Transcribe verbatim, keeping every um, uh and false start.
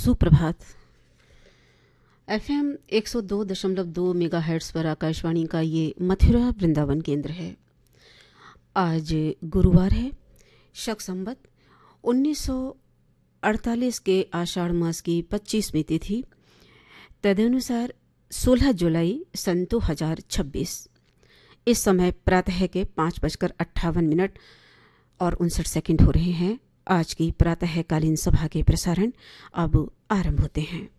सुप्रभात। एफएम एक सौ दो दशमलव दो मेगाहर्ट्ज़ पर आकाशवाणी का ये मथुरा वृंदावन केंद्र है। आज गुरुवार है, शक संवत उन्नीस सौ अड़तालीस के आषाढ़ मास की पच्चीसवीं तिथि, तदनुसार सोलह जुलाई सन दो हजार छब्बीस। इस समय प्रातः के पाँच बजकर अट्ठावन मिनट और उनसठ सेकंड हो रहे हैं। आज की प्रातःकालीन सभा के प्रसारण अब आरंभ होते हैं।